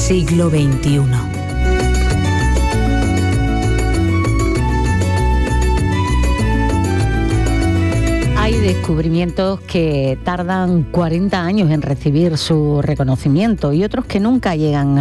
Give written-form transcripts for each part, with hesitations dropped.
siglo XXI. Hay descubrimientos que tardan 40 años en recibir su reconocimiento y otros que nunca llegan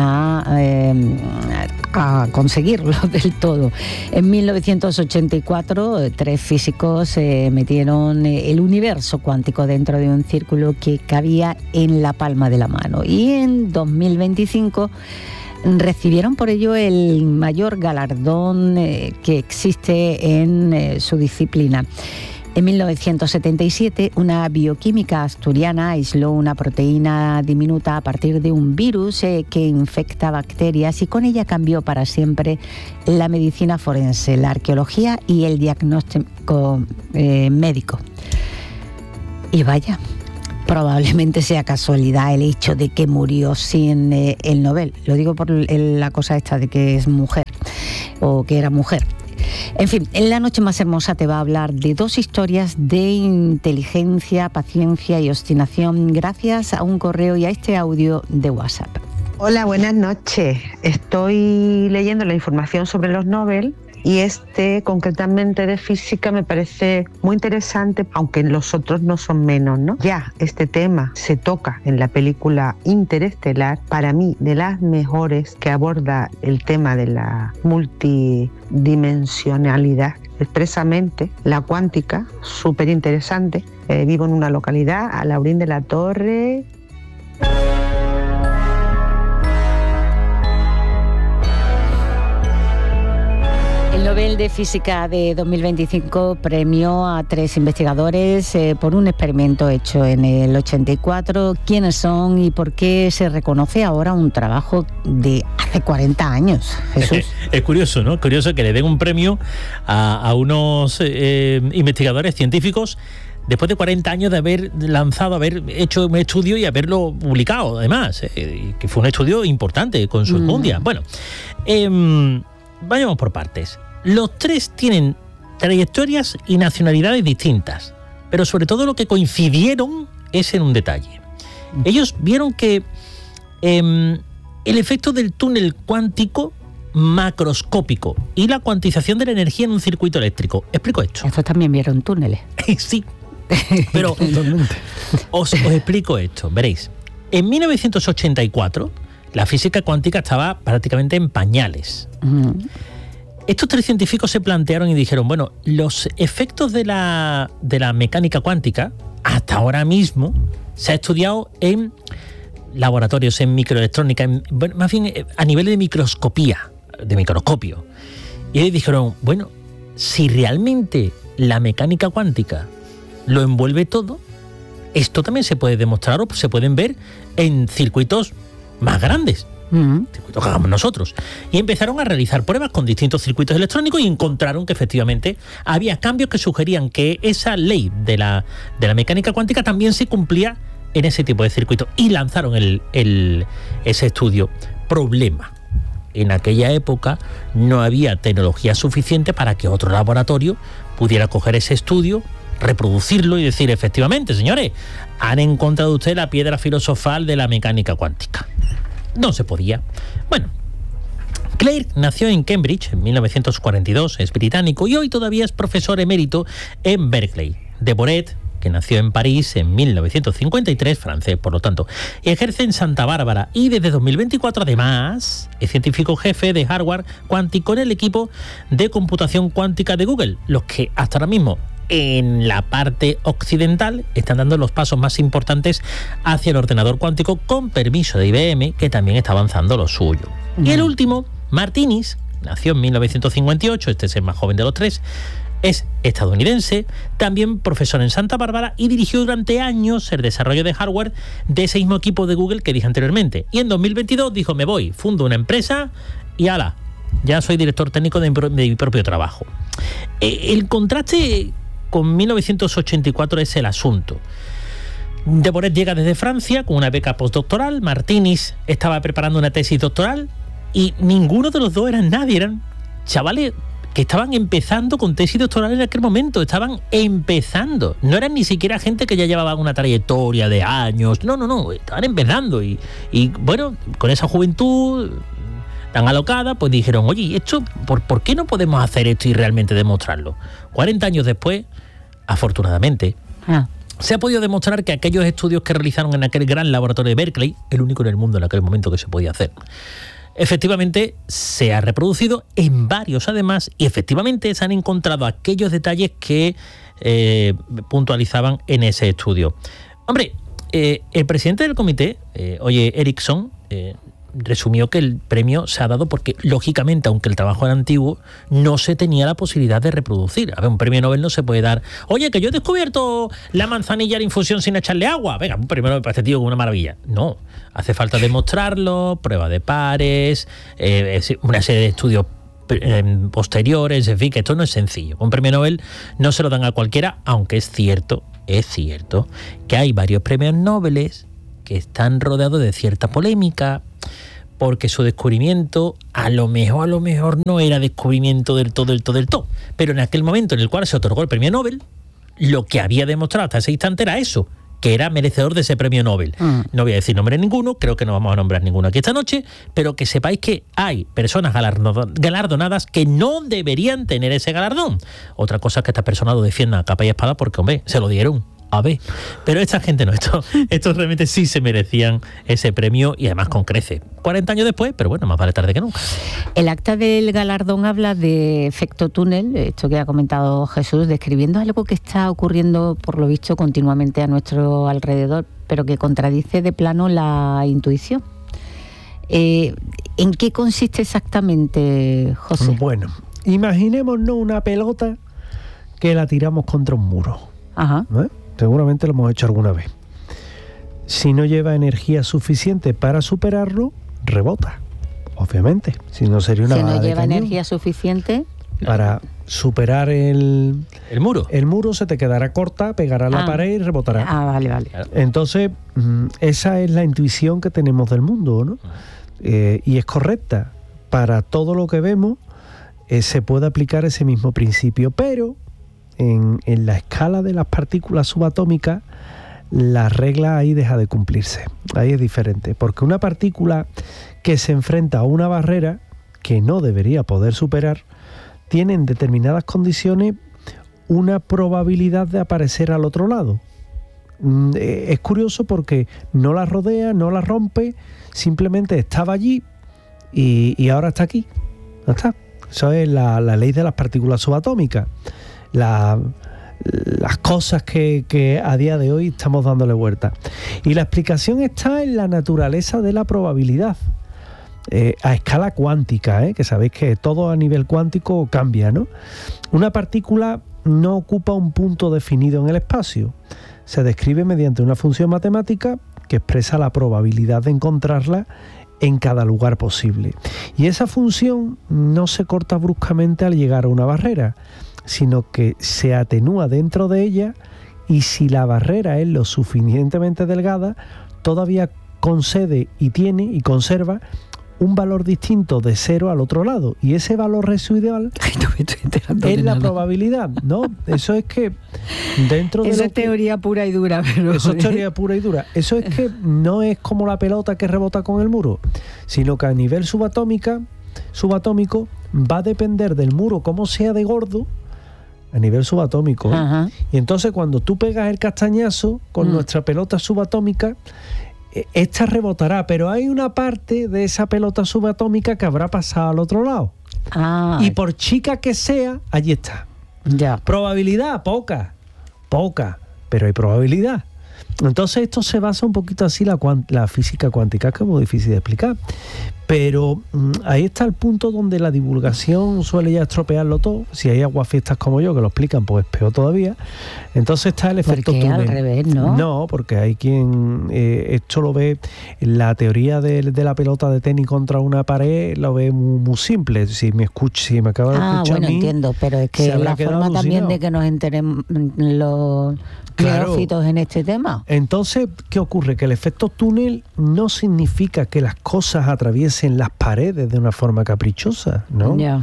a conseguirlo del todo. En 1984, 3 físicos metieron el universo cuántico dentro de un círculo que cabía en la palma de la mano. Y en 2025 recibieron por ello el mayor galardón que existe en su disciplina. En 1977, una bioquímica asturiana aisló una proteína diminuta a partir de un virus que infecta bacterias y con ella cambió para siempre la medicina forense, la arqueología y el diagnóstico médico. Y vaya, probablemente sea casualidad el hecho de que murió sin el Nobel. Lo digo por la cosa esta de que es mujer o que era mujer. En fin, en La Noche Más Hermosa te va a hablar de 2 historias de inteligencia, paciencia y obstinación gracias a un correo y a este audio de WhatsApp. Hola, buenas noches. Estoy leyendo la información sobre los Nobel y concretamente de física me parece muy interesante, aunque los otros no son menos, ¿no? Ya este tema se toca en la película Interestelar, para mí de las mejores, que aborda el tema de la multidimensionalidad expresamente, la cuántica, súper interesante. Vivo en una localidad, a Laurín de la Torre. El Nobel de Física de 2025 premió a 3 investigadores por un experimento hecho en el 84. ¿Quiénes son y por qué se reconoce ahora un trabajo de hace 40 años, Jesús? Es curioso, ¿no? Curioso que le den un premio a unos investigadores científicos después de 40 años de haber lanzado, haber hecho un estudio y haberlo publicado, además, que fue un estudio importante con su enjundia. Bueno, vayamos por partes. Los 3 tienen trayectorias y nacionalidades distintas, pero sobre todo lo que coincidieron es en un detalle. Ellos vieron que el efecto del túnel cuántico macroscópico y la cuantización de la energía en un circuito eléctrico. Explico esto. Estos también vieron túneles. Sí, pero os explico esto, veréis. En 1984, la física cuántica estaba prácticamente en pañales. Estos 3 científicos se plantearon y dijeron, bueno, los efectos de la mecánica cuántica, hasta ahora mismo, se ha estudiado en laboratorios, en microelectrónica, más bien a nivel de microscopía, de microscopio. Y ellos dijeron, bueno, si realmente la mecánica cuántica lo envuelve todo, esto también se puede demostrar o se pueden ver en circuitos más grandes. Circuitos que hagamos nosotros. Y empezaron a realizar pruebas con distintos circuitos electrónicos y encontraron que efectivamente había cambios que sugerían que esa ley de la mecánica cuántica también se cumplía en ese tipo de circuitos. Y lanzaron ese estudio. Problema: en aquella época no había tecnología suficiente para que otro laboratorio pudiera coger ese estudio, reproducirlo y decir, efectivamente, señores, han encontrado ustedes la piedra filosofal de la mecánica cuántica. No se podía. Bueno, Clerk nació en Cambridge en 1942, es británico y hoy todavía es profesor emérito en Berkeley. Deborret, que nació en París en 1953, francés por lo tanto, ejerce en Santa Bárbara y desde 2024 además es científico jefe de hardware cuántico en el equipo de computación cuántica de Google, los que hasta ahora mismo en la parte occidental están dando los pasos más importantes hacia el ordenador cuántico con permiso de IBM, que también está avanzando lo suyo. Y el último, Martinis, nació en 1958, este es el más joven de los 3, es estadounidense, también profesor en Santa Bárbara y dirigió durante años el desarrollo de hardware de ese mismo equipo de Google que dije anteriormente. Y en 2022 dijo, me voy, fundo una empresa y ala, ya soy director técnico de mi propio trabajo. El contraste con 1984 es el asunto. Deborret llega desde Francia con una beca postdoctoral, Martinis estaba preparando una tesis doctoral y ninguno de los dos eran nadie, eran chavales que estaban empezando con tesis doctorales en aquel momento, estaban empezando. No eran ni siquiera gente que ya llevaba una trayectoria de años, no, estaban empezando. Y bueno, con esa juventud tan alocada, pues dijeron, oye, esto, ¿por qué no podemos hacer esto y realmente demostrarlo? 40 años después, afortunadamente, se ha podido demostrar que aquellos estudios que realizaron en aquel gran laboratorio de Berkeley, el único en el mundo en aquel momento que se podía hacer, efectivamente se ha reproducido en varios además, y efectivamente se han encontrado aquellos detalles que puntualizaban en ese estudio. Hombre, el presidente del comité, Erickson, resumió que el premio se ha dado porque, lógicamente, aunque el trabajo era antiguo, no se tenía la posibilidad de reproducir. A ver, un premio Nobel no se puede dar, oye, que yo he descubierto la manzanilla en infusión sin echarle agua. Venga, un premio Nobel para este tío es una maravilla. No, hace falta demostrarlo, prueba de pares, una serie de estudios posteriores, en fin, que esto no es sencillo. Un premio Nobel no se lo dan a cualquiera, aunque es cierto que hay varios premios Nobel que están rodeados de cierta polémica, porque su descubrimiento a lo mejor no era descubrimiento del todo, pero en aquel momento en el cual se otorgó el premio Nobel, lo que había demostrado hasta ese instante era eso, que era merecedor de ese premio Nobel. No voy a decir nombre ninguno, creo que no vamos a nombrar ninguno aquí esta noche, pero que sepáis que hay personas galardonadas que no deberían tener ese galardón. Otra cosa es que estas personas lo defiendan a capa y espada porque, hombre, se lo dieron. A ver, pero esta gente no, estos realmente sí se merecían ese premio y además con crece. 40 años después, pero bueno, más vale tarde que nunca. El acta del galardón habla de efecto túnel, esto que ha comentado Jesús, describiendo algo que está ocurriendo, por lo visto, continuamente a nuestro alrededor, pero que contradice de plano la intuición. ¿En qué consiste exactamente, José? Bueno, imaginémonos una pelota que la tiramos contra un muro. Ajá. ¿No? Seguramente lo hemos hecho alguna vez. Si no lleva energía suficiente para superarlo, rebota. Obviamente. Si no sería una bala de cañón. Si no lleva energía suficiente. Para superar el muro. El muro se te quedará corta, pegará la pared y rebotará. Vale. Entonces, esa es la intuición que tenemos del mundo, ¿no? Y es correcta. Para todo lo que vemos, se puede aplicar ese mismo principio, pero en la escala de las partículas subatómicas, la regla ahí deja de cumplirse. Ahí es diferente, porque una partícula que se enfrenta a una barrera que no debería poder superar, tiene en determinadas condiciones una probabilidad de aparecer al otro lado. Es curioso porque no la rodea, no la rompe, simplemente estaba allí y ahora está aquí. ¿No está? Eso es la ley de las partículas subatómicas. Las cosas que a día de hoy estamos dándole vuelta. Y la explicación está en la naturaleza de la probabilidad. A escala cuántica, que sabéis que todo a nivel cuántico cambia, ¿no? Una partícula no ocupa un punto definido en el espacio. Se describe mediante una función matemática que expresa la probabilidad de encontrarla en cada lugar posible. Y esa función no se corta bruscamente al llegar a una barrera, sino que se atenúa dentro de ella, y si la barrera es lo suficientemente delgada, todavía concede y tiene y conserva un valor distinto de cero al otro lado, y ese valor residual es la probabilidad, ¿no? Eso es que dentro de eso es teoría pura y dura, pero eso es teoría pura y dura. Eso es que no es como la pelota que rebota con el muro, sino que a nivel subatómico va a depender del muro como sea de gordo a nivel subatómico. Y entonces cuando tú pegas el castañazo con nuestra pelota subatómica, esta rebotará, pero hay una parte de esa pelota subatómica que habrá pasado al otro lado. Y por chica que sea, allí está. Ya. Probabilidad, poca, pero hay probabilidad. Entonces esto se basa un poquito así la física cuántica, que es muy difícil de explicar. Pero ahí está el punto donde la divulgación suele ya estropearlo todo. Si hay aguafiestas como yo que lo explican, pues peor todavía. Entonces está el efecto túnel. Al revés, ¿no? No, porque hay quien esto lo ve, la teoría de la pelota de tenis contra una pared lo ve muy simple. Si me acaba de escuchar bueno, a mí, entiendo, pero es que la forma también de que nos enteremos los neófitos en este tema. Entonces, ¿qué ocurre? Que el efecto túnel no significa que las cosas atraviesen las paredes de una forma caprichosa, ¿no? Yeah.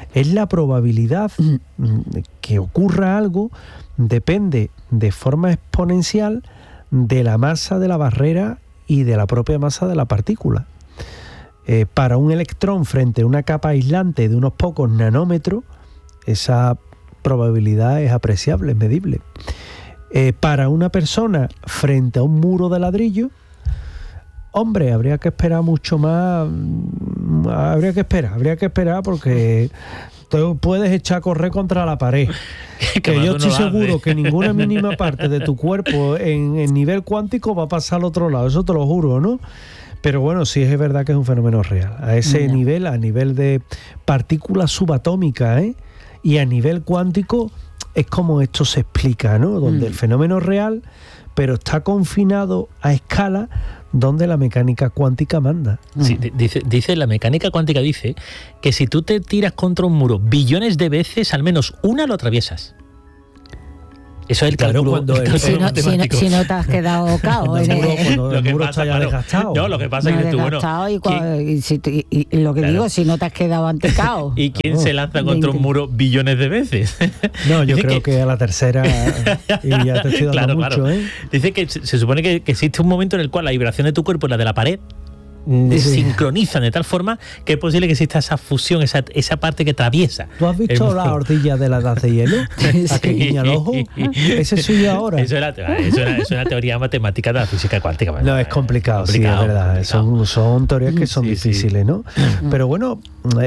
es la probabilidad que ocurra algo, depende de forma exponencial de la masa de la barrera y de la propia masa de la partícula. Para un electrón frente a una capa aislante de unos pocos nanómetros, esa probabilidad es apreciable, es medible. Para una persona frente a un muro de ladrillo, hombre, habría que esperar mucho más. Habría que esperar porque tú puedes echar a correr contra la pared. Que yo estoy seguro que ninguna mínima parte de tu cuerpo en nivel cuántico va a pasar al otro lado, eso te lo juro, ¿no? Pero bueno, sí es verdad que es un fenómeno real. A ese nivel, a nivel de partículas subatómicas, y a nivel cuántico, es como esto se explica, ¿no? Donde el fenómeno es real, pero está confinado a escala donde la mecánica cuántica manda. Sí, dice la mecánica cuántica dice que si tú te tiras contra un muro billones de veces, al menos una lo atraviesas. Eso es el cálculo, cuando matemático. Si no te has quedado cao. Cuando el muro está ya desgastado. No, lo que pasa es que tú, bueno... Y lo que digo, si no te has quedado ante cao. ¿Y quién se lanza contra un muro billones de veces? No, yo creo que a la tercera, y ya te estoy dando mucho, Dice que se supone que existe un momento en el cual la vibración de tu cuerpo y la de la pared sincronizan de tal forma que es posible que exista esa fusión, esa parte que atraviesa. ¿Tú has visto la horquilla de la edad de hielo? ¿A que guiña el ojo? Ese es suyo ahora. Eso es una teoría matemática de la física cuántica. No, es complicado, sí, es verdad. Son teorías que son difíciles, ¿no? Pero bueno,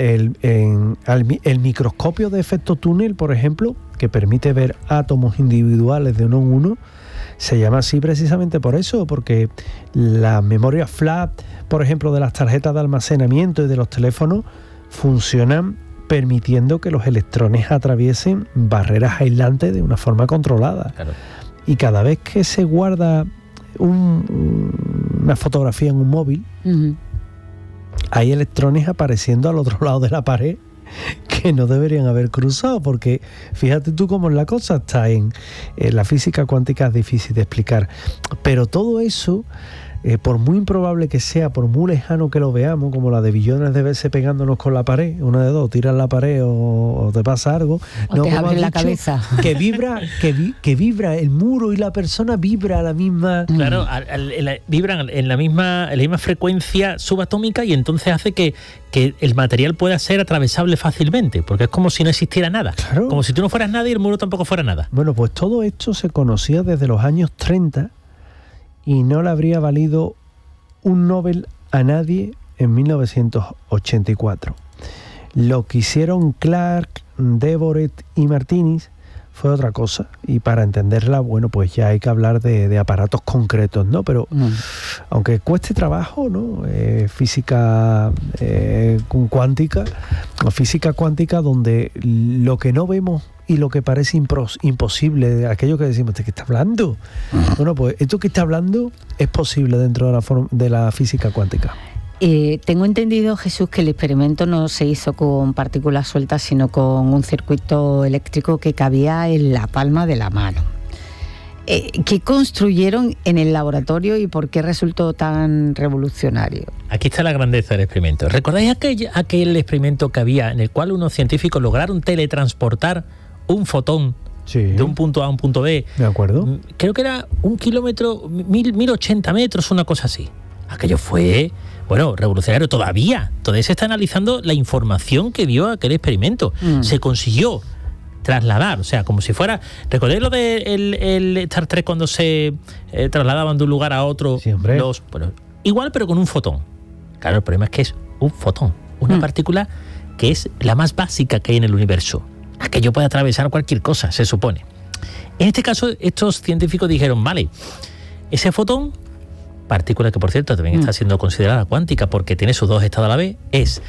el microscopio de efecto túnel, por ejemplo, que permite ver átomos individuales de uno en uno, se llama así precisamente por eso, porque las memorias flash, por ejemplo, de las tarjetas de almacenamiento y de los teléfonos, funcionan permitiendo que los electrones atraviesen barreras aislantes de una forma controlada. Claro. Y cada vez que se guarda una fotografía en un móvil, hay electrones apareciendo al otro lado de la pared que no deberían haber cruzado, porque fíjate tú cómo la cosa está en la física cuántica, es difícil de explicar, pero todo eso, por muy improbable que sea, por muy lejano que lo veamos, como la de billones de veces pegándonos con la pared, una de dos, tiras la pared o te pasa algo, o no, te abre la cabeza, que vibra el muro y la persona vibra a la misma, claro, vibran en la misma frecuencia subatómica, y entonces hace que el material pueda ser atravesable fácilmente, porque es como si no existiera nada, claro. Como si tú no fueras nada y el muro tampoco fuera nada. Bueno, pues todo esto se conocía desde los años 30 y no le habría valido un Nobel a nadie en 1984. Lo que hicieron Clark, Devoret y Martinis fue otra cosa, y para entenderla, bueno, pues ya hay que hablar de aparatos concretos, ¿no? Pero aunque cueste trabajo, ¿no? Física cuántica, física cuántica donde lo que no vemos y lo que parece imposible, aquello que decimos, ¿de qué está hablando? Bueno, pues esto que está hablando es posible dentro de la física cuántica. Tengo entendido, Jesús, que el experimento no se hizo con partículas sueltas, sino con un circuito eléctrico que cabía en la palma de la mano. ¿Qué construyeron en el laboratorio y por qué resultó tan revolucionario? Aquí está la grandeza del experimento. ¿Recordáis aquel experimento que había en el cual unos científicos lograron teletransportar un fotón de un punto A a un punto B? De acuerdo. Creo que era 1 kilómetro, 1080 metros, una cosa así. Aquello fue, bueno, revolucionario. Todavía se está analizando la información que dio aquel experimento. Se consiguió trasladar, o sea, como si fuera... ¿Recordáis lo de el Star Trek cuando se trasladaban de un lugar a otro? Sí, hombre. Bueno, igual, pero con un fotón. Claro, el problema es que es un fotón, una partícula que es la más básica que hay en el universo. Aquello puede atravesar cualquier cosa, se supone. En este caso, estos científicos dijeron, vale, ese fotón, partícula que por cierto también está siendo considerada cuántica porque tiene sus dos estados a la vez, es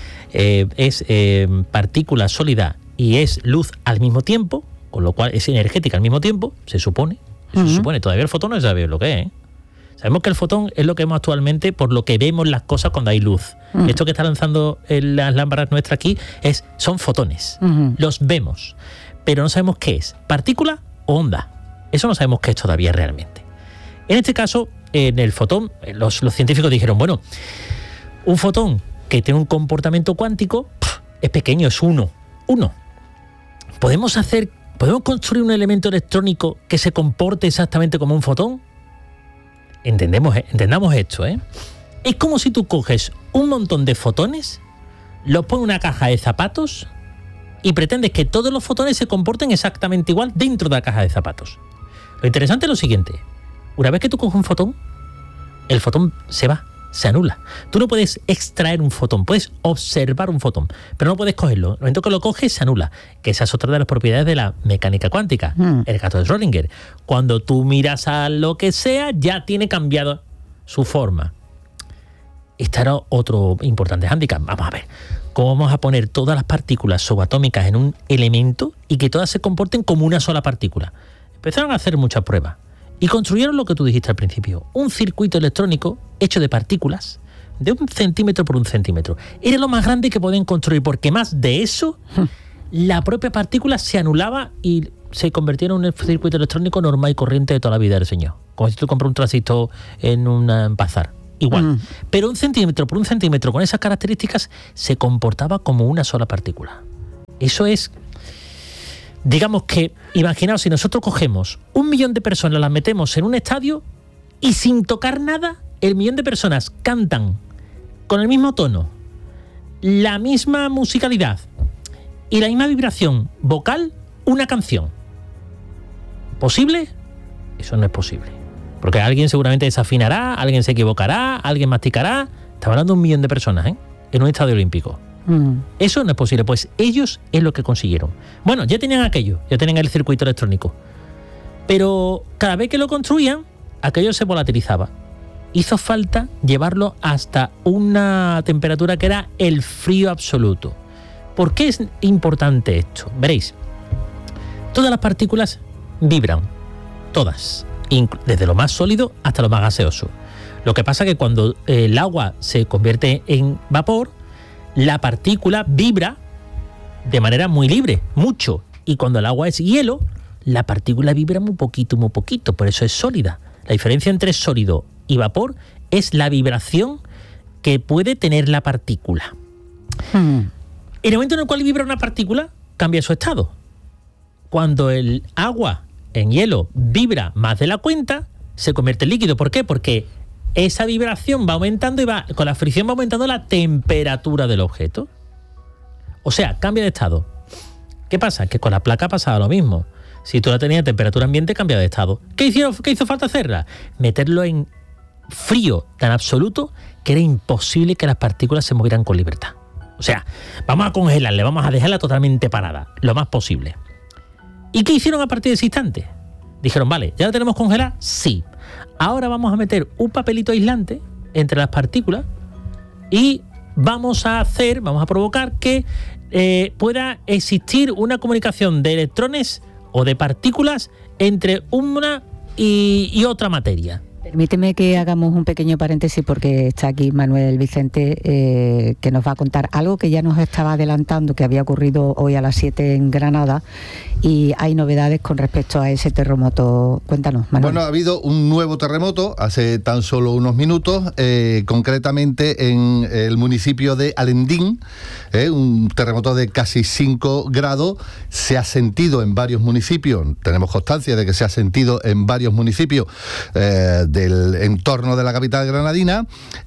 partícula sólida y es luz al mismo tiempo, con lo cual es energética al mismo tiempo, se supone. Todavía el fotón no se sabe lo que es, Sabemos que el fotón es lo que vemos actualmente por lo que vemos las cosas cuando hay luz. Esto que está lanzando las lámparas nuestras aquí son fotones. Los vemos, pero no sabemos qué es, partícula o onda. Eso no sabemos qué es todavía realmente. En este caso, en el fotón, los científicos dijeron, bueno, un fotón que tiene un comportamiento cuántico es pequeño, es uno Uno, ¿podemos construir un elemento electrónico que se comporte exactamente como un fotón? Entendamos esto, ¿eh? Es como si tú coges un montón de fotones, los pones en una caja de zapatos y pretendes que todos los fotones se comporten exactamente igual dentro de la caja de zapatos. Lo interesante es lo siguiente. Una vez que tú coges un fotón, el fotón se va, se anula. Tú no puedes extraer un fotón, puedes observar un fotón, pero no puedes cogerlo. En el momento que lo coges, se anula. Que esa es otra de las propiedades de la mecánica cuántica, el gato de Schrödinger. Cuando tú miras a lo que sea, ya tiene cambiado su forma. Este era otro importante hándicap. Vamos a ver, ¿cómo vamos a poner todas las partículas subatómicas en un elemento y que todas se comporten como una sola partícula? Empezaron a hacer muchas pruebas y construyeron lo que tú dijiste al principio, un circuito electrónico hecho de partículas de 1 centímetro por 1 centímetro. Era lo más grande que podían construir, porque más de eso, la propia partícula se anulaba y se convertía en un circuito electrónico normal y corriente de toda la vida del señor. Como si tú compras un transistor en un bazar. Igual. Pero 1 centímetro por 1 centímetro con esas características se comportaba como una sola partícula. Eso es... Digamos que, imaginaos, si nosotros cogemos 1 millón de personas, las metemos en un estadio y sin tocar nada, el millón de personas cantan con el mismo tono, la misma musicalidad y la misma vibración vocal, una canción. ¿Posible? Eso no es posible. Porque alguien seguramente desafinará, alguien se equivocará, alguien masticará. Estamos hablando de 1 millón de personas, ¿eh? En un estadio olímpico. Eso no es posible, pues ellos es lo que consiguieron. Bueno, ya tenían aquello, ya tenían el circuito electrónico, pero cada vez que lo construían, aquello se volatilizaba. Hizo falta llevarlo hasta una temperatura que era el frío absoluto. ¿Por qué es importante esto? Veréis, todas las partículas vibran, todas, desde lo más sólido hasta lo más gaseoso. Lo que pasa es que cuando el agua se convierte en vapor, la partícula vibra de manera muy libre, mucho. Y cuando el agua es hielo, la partícula vibra muy poquito, por eso es sólida. La diferencia entre sólido y vapor es la vibración que puede tener la partícula. En el momento en el cual vibra una partícula, cambia su estado. Cuando el agua en hielo vibra más de la cuenta, se convierte en líquido. ¿Por qué? Porque esa vibración va aumentando y con la fricción va aumentando la temperatura del objeto. O sea, cambia de estado. ¿Qué pasa? Que con la placa pasaba lo mismo. Si tú la tenías a temperatura ambiente, cambia de estado. ¿Qué hizo falta hacerla? Meterlo en frío tan absoluto que era imposible que las partículas se movieran con libertad. O sea, vamos a congelarle, vamos a dejarla totalmente parada, lo más posible. ¿Y qué hicieron a partir de ese instante? Dijeron, vale, ¿ya la tenemos congelada? Sí. Ahora vamos a meter un papelito aislante entre las partículas y vamos a provocar que pueda existir una comunicación de electrones o de partículas entre una y otra materia. Permíteme que hagamos un pequeño paréntesis porque está aquí Manuel Vicente, que nos va a contar algo que ya nos estaba adelantando, que había ocurrido hoy a las 7 en Granada, y hay novedades con respecto a ese terremoto. Cuéntanos, Manuel. Bueno, ha habido un nuevo terremoto hace tan solo unos minutos, concretamente en el municipio de Alendín, un terremoto de casi 5 grados. Se ha sentido en varios municipios, tenemos constancia de que se ha sentido en varios municipios del entorno de la capital granadina,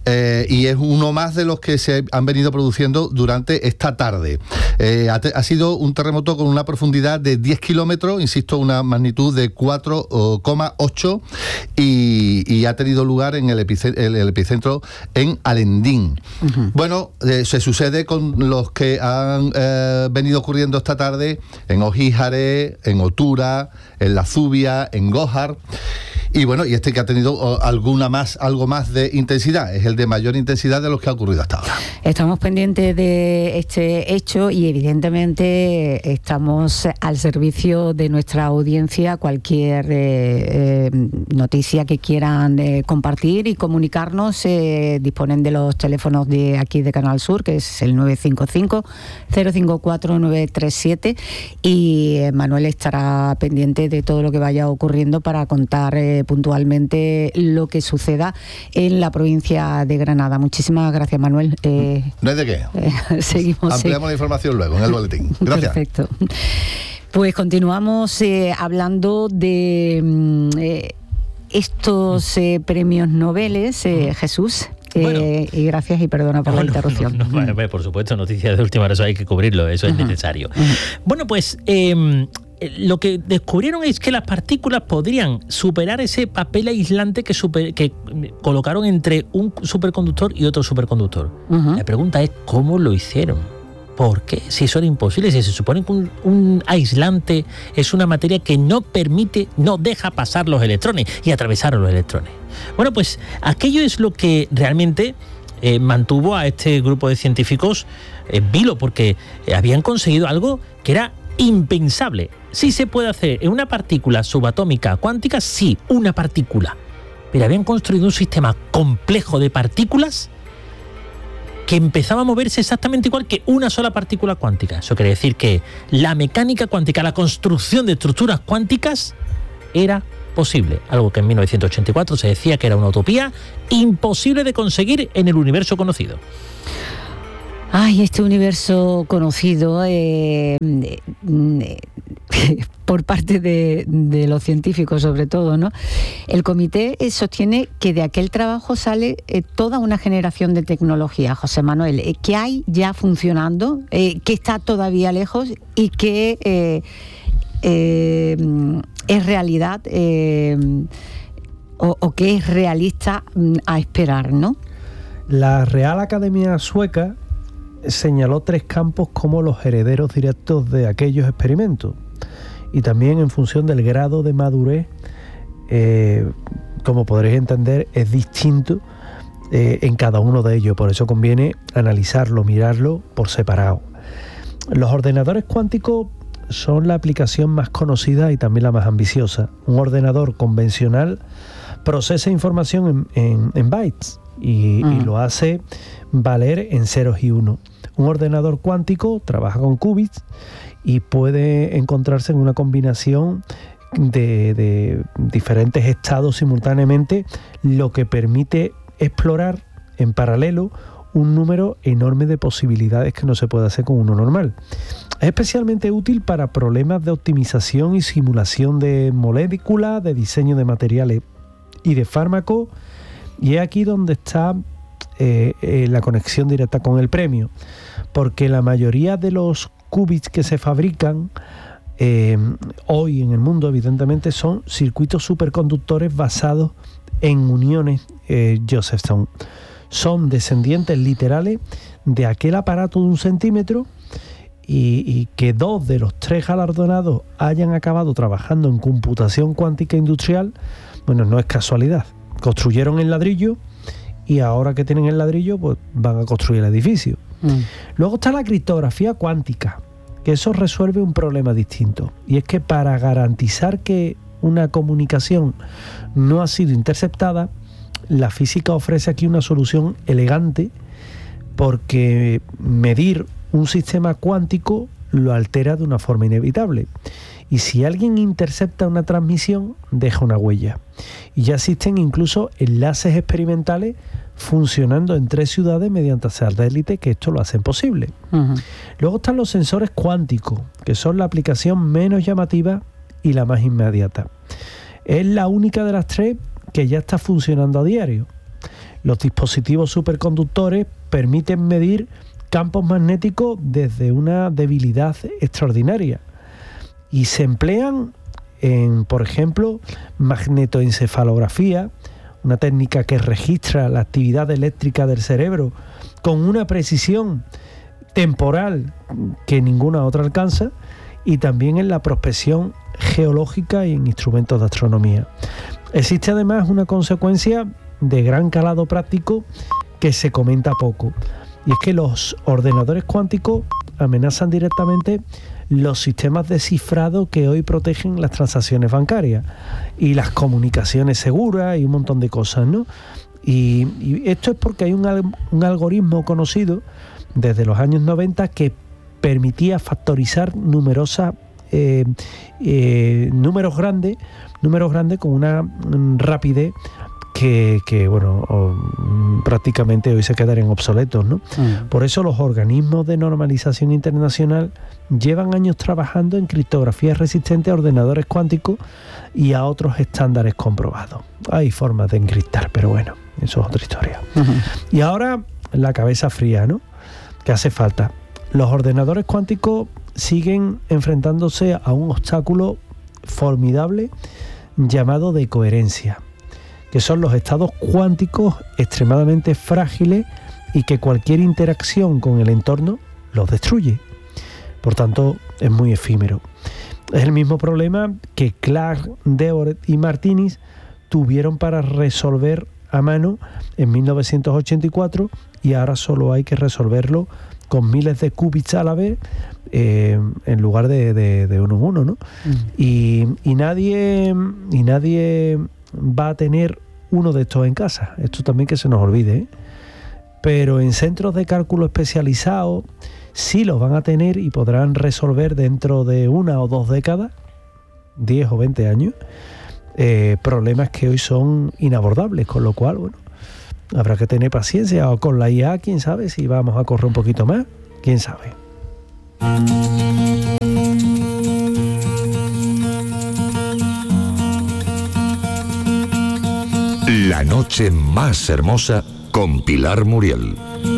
y es uno más de los que se han venido produciendo durante esta tarde. Ha sido un terremoto con una profundidad de 10 kilómetros, insisto, una magnitud de 4,8 y ha tenido lugar en el epicentro en Alendín. Bueno, se sucede con los que han venido ocurriendo esta tarde en Ojíjare, en Otura, en La Zubia, en Gójar. Y bueno, y este que ha tenido algo más de intensidad, es el de mayor intensidad de los que ha ocurrido hasta ahora. Estamos pendientes de este hecho y evidentemente estamos al servicio de nuestra audiencia. Cualquier noticia que quieran compartir y comunicarnos, disponen de los teléfonos de aquí de Canal Sur, que es el 955-054-937, y Manuel estará pendiente de todo lo que vaya ocurriendo para contar puntualmente lo que suceda en la provincia de Granada. Muchísimas gracias, Manuel. No hay de qué. Seguimos. Ampliamos la información luego en el boletín. Gracias. Perfecto. Pues continuamos hablando de estos premios Nobel, Jesús. Bueno, y gracias y perdona por la interrupción. Por supuesto, noticias de última hora, eso hay que cubrirlo, eso es necesario. Bueno, pues lo que descubrieron es que las partículas podrían superar ese papel aislante que colocaron entre un superconductor y otro superconductor. La pregunta es, ¿cómo lo hicieron? ¿Por qué? Si eso era imposible, si se supone que un aislante es una materia que no deja pasar los electrones y atravesar los electrones. Bueno, pues aquello es lo que realmente mantuvo a este grupo de científicos en vilo, porque habían conseguido algo que era impensable. Sí se puede hacer en una partícula subatómica cuántica, sí, una partícula. Pero habían construido un sistema complejo de partículas que empezaba a moverse exactamente igual que una sola partícula cuántica. Eso quiere decir que la mecánica cuántica, la construcción de estructuras cuánticas era posible, algo que en 1984 se decía que era una utopía imposible de conseguir en el universo conocido. Ay, este universo conocido por parte de los científicos sobre todo, ¿no? El comité sostiene que de aquel trabajo sale toda una generación de tecnología, José Manuel, que hay ya funcionando, que está todavía lejos y que es realidad o que es realista a esperar, ¿no? La Real Academia Sueca señaló 3 campos como los herederos directos de aquellos experimentos, y también en función del grado de madurez, como podréis entender, es distinto en cada uno de ellos. Por eso conviene analizarlo, mirarlo por separado. Los ordenadores cuánticos son la aplicación más conocida y también la más ambiciosa. Un ordenador convencional procesa información en bytes y lo hace valer en ceros y unos. Un ordenador cuántico trabaja con qubits y puede encontrarse en una combinación de diferentes estados simultáneamente, lo que permite explorar en paralelo un número enorme de posibilidades que no se puede hacer con uno normal. Es especialmente útil para problemas de optimización y simulación de moléculas, de diseño de materiales y de fármacos, y es aquí donde está la conexión directa con el premio, porque la mayoría de los qubits que se fabrican hoy en el mundo, evidentemente, son circuitos superconductores basados en uniones Josephson. Son descendientes literales de aquel aparato de 1 centímetro, y que 2 de los 3 galardonados hayan acabado trabajando en computación cuántica industrial, bueno, no es casualidad. Construyeron el ladrillo y ahora que tienen el ladrillo, pues van a construir el edificio. Luego está la criptografía cuántica, que eso resuelve un problema distinto, y es que para garantizar que una comunicación no ha sido interceptada, la física ofrece aquí una solución elegante, porque medir un sistema cuántico lo altera de una forma inevitable. Y si alguien intercepta una transmisión, deja una huella. Y ya existen incluso enlaces experimentales funcionando en 3 ciudades mediante satélites que esto lo hacen posible. Luego están los sensores cuánticos, que son la aplicación menos llamativa y la más inmediata. Es la única de las 3 que ya está funcionando a diario. Los dispositivos superconductores permiten medir campos magnéticos desde una debilidad extraordinaria y se emplean en, por ejemplo, magnetoencefalografía, una técnica que registra la actividad eléctrica del cerebro con una precisión temporal que ninguna otra alcanza, y también en la prospección geológica y en instrumentos de astronomía. Existe además una consecuencia de gran calado práctico que se comenta poco, y es que los ordenadores cuánticos amenazan directamente los sistemas de cifrado que hoy protegen las transacciones bancarias y las comunicaciones seguras y un montón de cosas, ¿no? Y esto es porque hay un algoritmo conocido desde los años 90 que permitía factorizar numerosas números grandes con una rapidez que prácticamente hoy se quedarían obsoletos, ¿no? Por eso los organismos de normalización internacional llevan años trabajando en criptografía resistente a ordenadores cuánticos y a otros estándares comprobados. Hay formas de encriptar, pero bueno, eso es otra historia. Y ahora la cabeza fría, ¿no? ¿Qué hace falta? Los ordenadores cuánticos siguen enfrentándose a un obstáculo formidable llamado de coherencia, que son los estados cuánticos extremadamente frágiles y que cualquier interacción con el entorno los destruye. Por tanto, es muy efímero. Es el mismo problema que Clark, Devoret y Martinis tuvieron para resolver a mano en 1984 y ahora solo hay que resolverlo con miles de qubits a la vez en lugar de uno en uno, ¿no? Y nadie va a tener uno de estos en casa. Esto también que se nos olvide, ¿eh? Pero en centros de cálculo especializados sí los van a tener y podrán resolver dentro de 1 o 2 décadas, 10 o 20 años, problemas que hoy son inabordables, con lo cual, bueno, habrá que tener paciencia. O con la IA, quién sabe si vamos a correr un poquito más, quién sabe. La noche más hermosa con Pilar Muriel.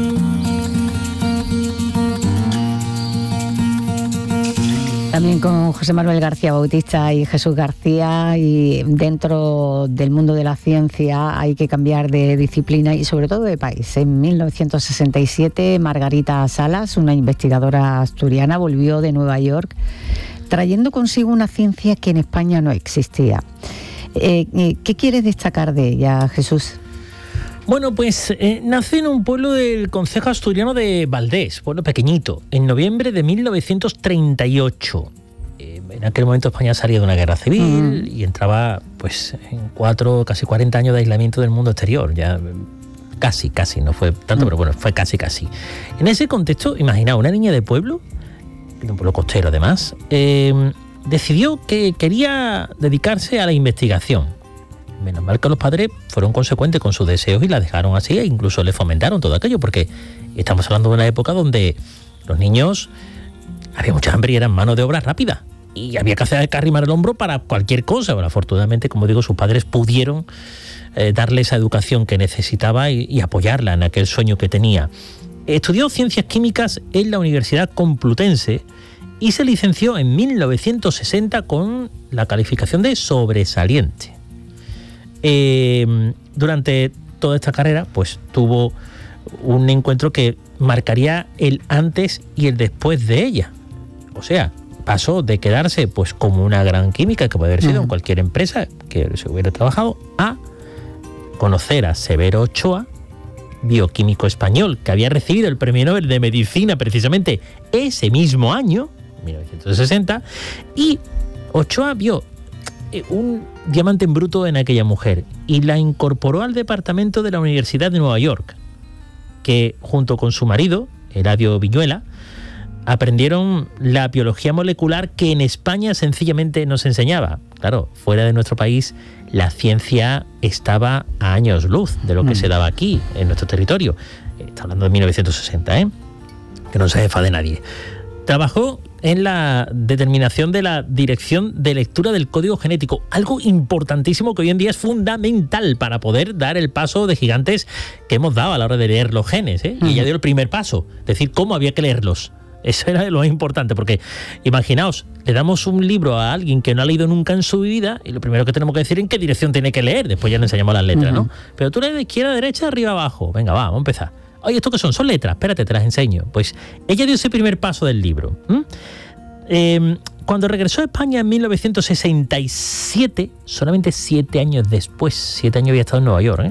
También con José Manuel García Bautista y Jesús García, y dentro del mundo de la ciencia hay que cambiar de disciplina y sobre todo de país. En 1967 Margarita Salas, una investigadora asturiana, volvió de Nueva York trayendo consigo una ciencia que en España no existía. ¿Qué quieres destacar de ella, Jesús? Bueno, pues nace en un pueblo del concejo asturiano de Valdés, pueblo pequeñito, en noviembre de 1938. En aquel momento España salía de una guerra civil y entraba pues en casi 40 años de aislamiento del mundo exterior. Ya casi, no fue tanto, pero bueno, fue casi. En ese contexto, imaginaos, una niña de pueblo, de un pueblo costero además, decidió que quería dedicarse a la investigación. Menos mal que los padres fueron consecuentes con sus deseos y la dejaron así, e incluso le fomentaron todo aquello, porque estamos hablando de una época donde los niños había mucha hambre y eran mano de obra rápida y había que arrimar el hombro para cualquier cosa. Bueno, afortunadamente, como digo, sus padres pudieron darle esa educación que necesitaba y apoyarla en aquel sueño que tenía. Estudió ciencias químicas en la Universidad Complutense y se licenció en 1960 con la calificación de sobresaliente. Durante toda esta carrera pues tuvo un encuentro que marcaría el antes y el después de ella. O sea, pasó de quedarse pues como una gran química que puede haber sido en cualquier empresa que se hubiera trabajado, a conocer a Severo Ochoa, bioquímico español que había recibido el Premio Nobel de Medicina precisamente ese mismo año, 1960, y Ochoa vio un diamante en bruto en aquella mujer y la incorporó al departamento de la Universidad de Nueva York, que junto con su marido, Eladio Viñuela, aprendieron la biología molecular que en España sencillamente no se enseñaba. Claro, fuera de nuestro país la ciencia estaba a años luz de lo que se daba aquí, en nuestro territorio. Está hablando de 1960, que no se enfade nadie. Trabajó en la determinación de la dirección de lectura del código genético, algo importantísimo que hoy en día es fundamental para poder dar el paso de gigantes que hemos dado a la hora de leer los genes, Y ella dio el primer paso, decir cómo había que leerlos. Eso era lo más importante, porque imaginaos, le damos un libro a alguien que no ha leído nunca en su vida y lo primero que tenemos que decir es en qué dirección tiene que leer, después ya le enseñamos las letras, ¿no? Pero tú lees de izquierda a derecha, arriba abajo, venga, vamos a empezar. Oye, ¿esto qué son? Son letras, espérate, te las enseño. Pues ella dio ese primer paso del libro. Cuando regresó a España en 1967, solamente 7 años después, 7 años había estado en Nueva York,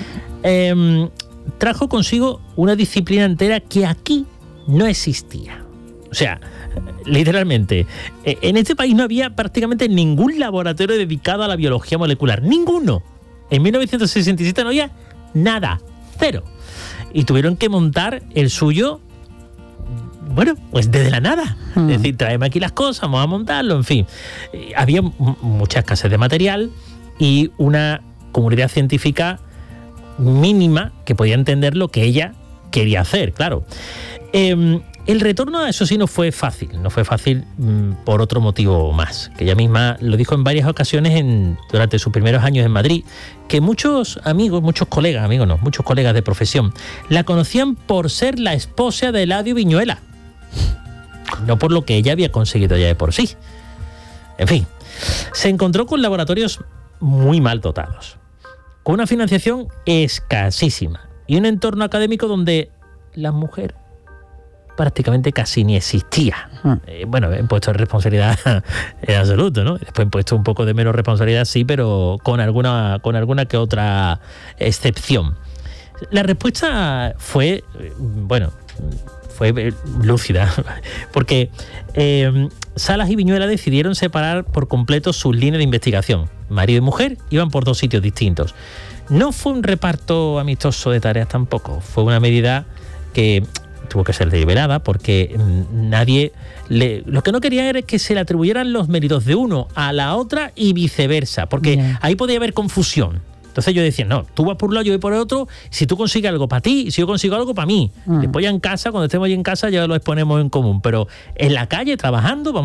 trajo consigo una disciplina entera que aquí no existía. O sea, literalmente, en este país no había prácticamente ningún laboratorio dedicado a la biología molecular. ¡Ninguno! En 1967 no había nada, cero. Y tuvieron que montar el suyo bueno, pues desde la nada. Es decir, tráeme aquí las cosas, vamos a montarlo, en fin. Había mucha escasez de material y una comunidad científica mínima que podía entender lo que ella quería hacer, claro. El retorno, eso sí, no fue fácil por otro motivo más, que ella misma lo dijo en varias ocasiones durante sus primeros años en Madrid, que muchos colegas de profesión, la conocían por ser la esposa de Eladio Viñuela, no por lo que ella había conseguido ya de por sí. En fin, se encontró con laboratorios muy mal dotados, con una financiación escasísima y un entorno académico donde la mujer prácticamente casi ni existía. Bueno, en puestos de responsabilidad en absoluto, ¿no? Después en puestos un poco de menos responsabilidad, sí, pero con alguna que otra excepción. La respuesta fue lúcida, porque Salas y Viñuela decidieron separar por completo sus líneas de investigación. Marido y mujer iban por dos sitios distintos. No fue un reparto amistoso de tareas tampoco, fue una medida que tuvo que ser deliberada porque lo que no quería era que se le atribuyeran los méritos de uno a la otra y viceversa, porque ahí podía haber confusión. Entonces yo decía, no, tú vas por un lado, yo voy por el otro, si tú consigues algo para ti, si yo consigo algo para mí. Después ya en casa, cuando estemos ahí en casa, ya lo exponemos en común, pero en la calle trabajando, vamos